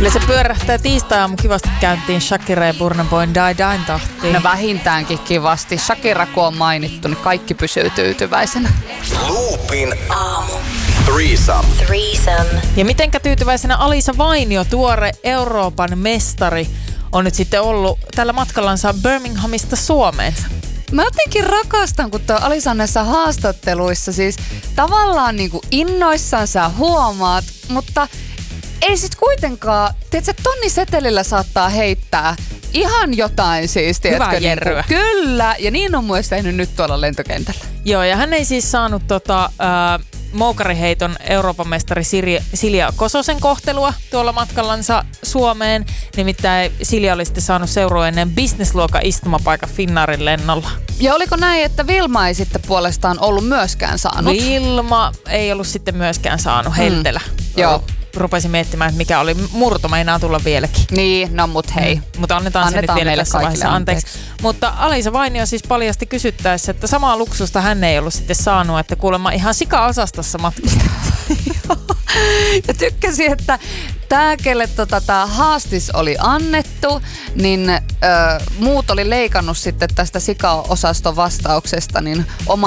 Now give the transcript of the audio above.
Kyllä se pyörähtää tiistai-aamu kivasti käyntiin Shakira ja Burna Boyn Die Dine tahtiin. No vähintäänkin kivasti. Shakira kun on mainittu, niin kaikki pysyy tyytyväisenä. Loopin aamu. Threesome. Ja mitenkä tyytyväisenä Alisa Vainio, tuore Euroopan mestari, on nyt sitten ollut tällä matkallansa Birminghamista Suomeen. Mä jotenkin rakastan, kun tuo Alisa näissä haastatteluissa siis tavallaan niinku innoissaan sä huomaat, mutta ei sit kuitenkaan, tiedätkö, tonnisetelillä saattaa heittää ihan jotain siis, tiedätkö? Hyvää jerryä. Kyllä, ja niin on myös tehnyt nyt tuolla lentokentällä. Joo, ja hän ei siis saanut moukariheiton Euroopan mestari Silja Kososen kohtelua tuolla matkallansa Suomeen. Nimittäin Silja oli sitten saanut seurueineen business-luokan istumapaikan Finnairin lennolla. Ja oliko näin, että Vilma ei sitten puolestaan ollut myöskään saanut? Vilma ei ollut sitten myöskään saanut heltelä. Joo. Rupesin miettimään, että mikä oli murto, meinaa tulla vieläkin. Niin, no mut hei. Mutta annetaan se nyt vielä tässä vaiheessa anteeksi. Mutta Alisa Vainio siis paljasti kysyttäessä, että samaa luksusta hän ei ollut sitten saanut, että kuulemma ihan sika-osastossa matkustettiin. Ja tykkäsin, että tää, kelle tää haastis oli annettu, niin muut oli leikannut sitten tästä sika-osaston vastauksesta niin oma